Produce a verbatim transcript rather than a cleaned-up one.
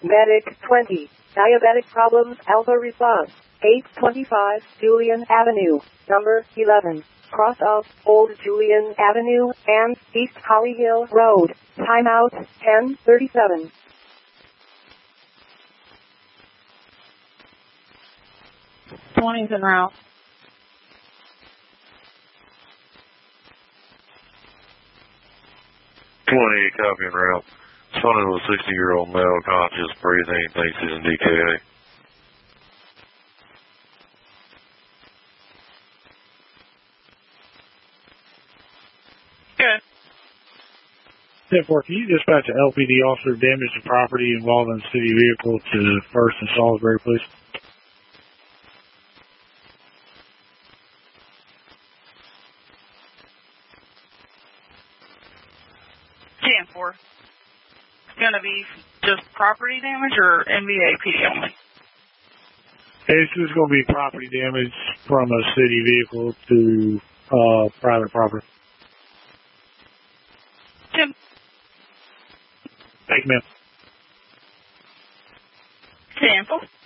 Medic twenty. Diabetic problems, Alpha response. eight twenty-five Julian Avenue, number eleven. Cross of Old Julian Avenue and East Holly Hill Road. Timeout ten thirty-seven. twenty's en route. twenty-eight, copy en route. Responding to a sixty-year-old male, conscious, breathing, thinks he's in D K A. Good. ten four, can you dispatch an L P D officer damage to property involving city vehicle to First and Salisbury, please? ten four. It's going to be just property damage or N V A P D only? It's just going to be property damage from a city vehicle to uh, private property. ten. Thank you, ma'am. ten four.